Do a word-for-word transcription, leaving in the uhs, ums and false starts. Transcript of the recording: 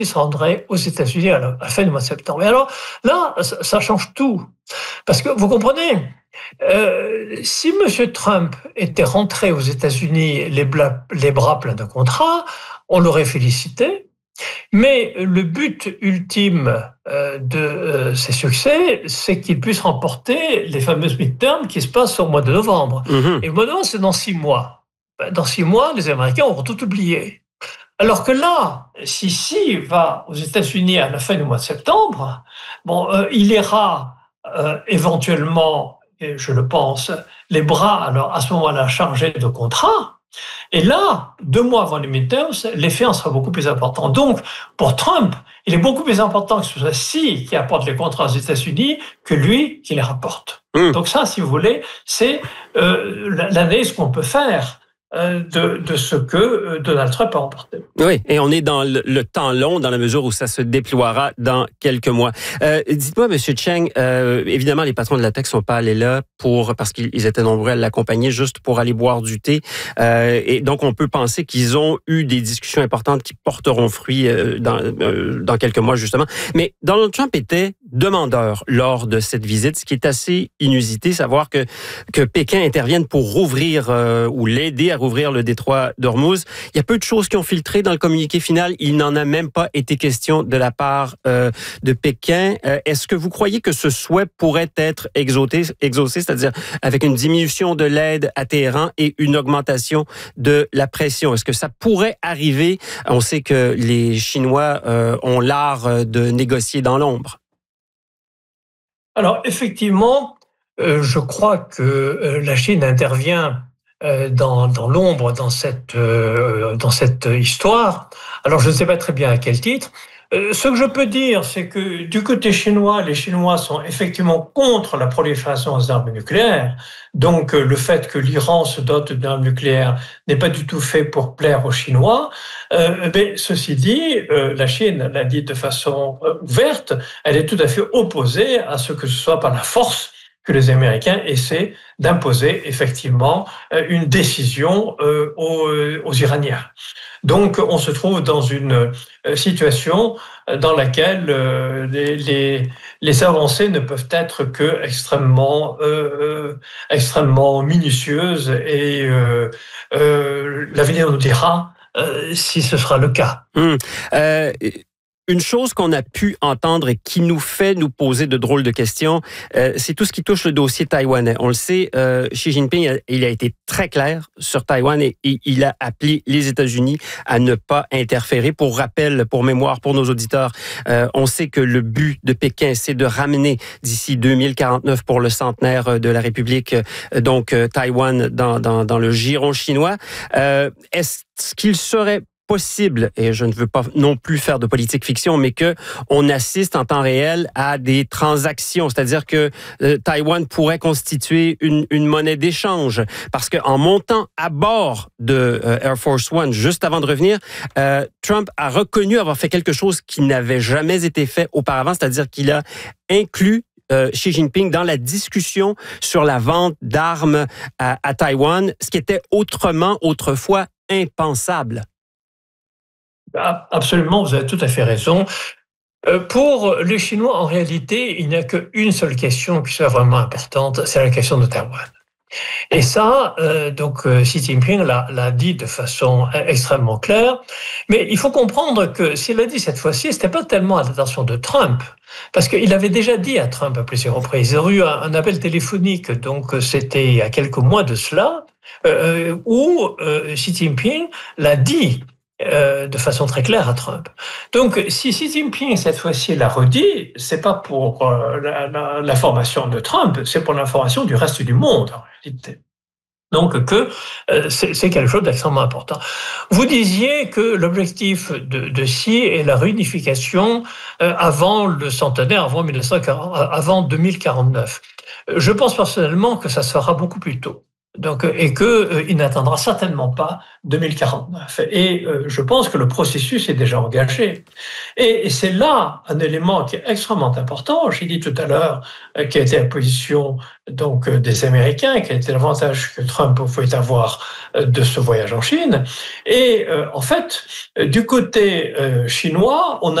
se rendrait aux États-Unis à la, à la fin du mois de septembre. Et alors là, ça, ça change tout. Parce que vous comprenez, euh, si M. Trump était rentré aux États-Unis les, bla, les bras pleins de contrats, on l'aurait félicité. Mais le but ultime euh, de euh, ces succès, c'est qu'il puisse remporter les fameuses midterms qui se passent au mois de novembre. Mmh. Et le mois de novembre, c'est dans six mois. Dans six mois, les Américains auront tout oublié. Alors que là, si si va aux États-Unis à la fin du mois de septembre, bon, euh, il ira euh, éventuellement, et je le pense, les bras alors à ce moment-là chargés de contrats. Et là, deux mois avant les midterms, l'effet en sera beaucoup plus important. Donc, pour Trump, il est beaucoup plus important que ce soit Si qui apporte les contrats aux États-Unis que lui qui les rapporte. Mmh. Donc ça, si vous voulez, c'est euh, l'analyse qu'on peut faire De, de ce que Donald Trump a remporté. Oui, et on est dans le, le temps long, dans la mesure où ça se déploiera dans quelques mois. Euh, dites-moi, M. Cheng, euh, évidemment, les patrons de la tech sont pas allés là pour parce qu'ils étaient nombreux à l'accompagner juste pour aller boire du thé. Euh, et donc, on peut penser qu'ils ont eu des discussions importantes qui porteront fruit euh, dans, euh, dans quelques mois, justement. Mais Donald Trump était demandeur lors de cette visite, ce qui est assez inusité, savoir que, que Pékin intervienne pour rouvrir euh, ou l'aider à rouvrir le détroit d'Ormuz. Il y a peu de choses qui ont filtré dans le communiqué final. Il n'en a même pas été question de la part euh, de Pékin. Euh, est-ce que vous croyez que ce souhait pourrait être exaucé, exaucé, c'est-à-dire avec une diminution de l'aide à Téhéran et une augmentation de la pression? Est-ce que ça pourrait arriver? On sait que les Chinois euh, ont l'art de négocier dans l'ombre. Alors, effectivement, euh, je crois que euh, la Chine intervient euh, dans, dans l'ombre dans cette, euh, dans cette histoire. Alors, je ne sais pas très bien à quel titre. Euh, ce que je peux dire, c'est que du côté chinois, les Chinois sont effectivement contre la prolifération des armes nucléaires. Donc, euh, le fait que l'Iran se dote d'armes nucléaires n'est pas du tout fait pour plaire aux Chinois. Euh, mais ceci dit, euh, la Chine l'a dit de façon euh, ouverte, elle est tout à fait opposée à ce que ce soit par la force que les Américains essaient d'imposer effectivement une décision euh, aux, aux Iraniens. Donc, on se trouve dans une situation dans laquelle euh, les, les, les avancées ne peuvent être que extrêmement, euh, extrêmement minutieuses et euh, euh, l'avenir nous dira euh, si ce sera le cas. Mmh. Euh... Une chose qu'on a pu entendre et qui nous fait nous poser de drôles de questions, euh, c'est tout ce qui touche le dossier taïwanais. On le sait, euh, Xi Jinping, a, il a été très clair sur Taïwan et, et il a appelé les États-Unis à ne pas interférer. Pour rappel, pour mémoire, pour nos auditeurs, euh, on sait que le but de Pékin, c'est de ramener d'ici deux mille quarante-neuf pour le centenaire de la République, euh, donc euh, Taïwan dans, dans, dans le giron chinois. Euh, est-ce qu'il serait possible, et je ne veux pas non plus faire de politique fiction, mais que on assiste en temps réel à des transactions, c'est-à-dire que euh, Taïwan pourrait constituer une, une monnaie d'échange, parce qu'en montant à bord de euh, Air Force One juste avant de revenir, euh, Trump a reconnu avoir fait quelque chose qui n'avait jamais été fait auparavant, c'est-à-dire qu'il a inclus Euh, Xi Jinping dans la discussion sur la vente d'armes à, à Taïwan, ce qui était autrement, autrefois, impensable. Absolument, vous avez tout à fait raison. Pour les Chinois, en réalité, il n'y a qu'une seule question qui soit vraiment importante, c'est la question de Taïwan. Et ça, euh, donc Xi Jinping l'a, l'a dit de façon extrêmement claire. Mais il faut comprendre que s'il l'a dit cette fois-ci, c'était pas tellement à l'attention de Trump, parce qu'il avait déjà dit à Trump à plusieurs reprises. Il y a eu un, un appel téléphonique, donc c'était il y a quelques mois de cela, euh, où euh, Xi Jinping l'a dit. Euh, de façon très claire à Trump. Donc, si Xi Jinping, cette fois-ci, l'a redit, c'est pas pour euh, la, la, l'information de Trump, c'est pour l'information du reste du monde, en réalité. Donc, que euh, c'est, c'est quelque chose d'extrêmement important. Vous disiez que l'objectif de, de Xi est la réunification euh, avant le centenaire, avant, mille neuf cent quarante, avant deux mille quarante-neuf. Je pense personnellement que ça se fera beaucoup plus tôt. Donc, et qu'il euh, n'atteindra certainement pas deux mille quarante-neuf. Et euh, je pense que le processus est déjà engagé. Et, et c'est là un élément qui est extrêmement important. J'ai dit tout à l'heure euh, quelle était la position donc euh, des Américains, quel était l'avantage que Trump pouvait avoir euh, de ce voyage en Chine. Et euh, en fait, euh, du côté euh, chinois, on a